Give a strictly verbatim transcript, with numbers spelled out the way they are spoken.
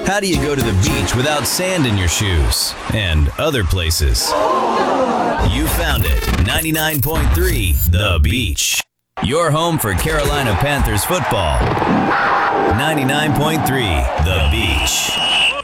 How do you go to the beach without sand in your shoes? And other places. You found it. ninety-nine point three The Beach. Your home for Carolina Panthers football. ninety-nine point three The Beach.